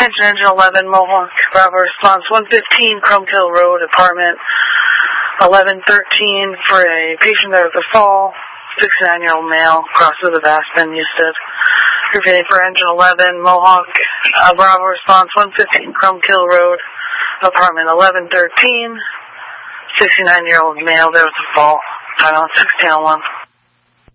Attention Engine 11, Mohawk, Bravo response 115, Chrome Kill Road, apartment 1113 for a patient that was a fall, 69-year-old male, crosses of Aspen, Newstead. Repeating for Engine 11, Mohawk, Bravo response 115, Chrome Kill Road, apartment 1113, 69-year-old male, there was a fall, 1601.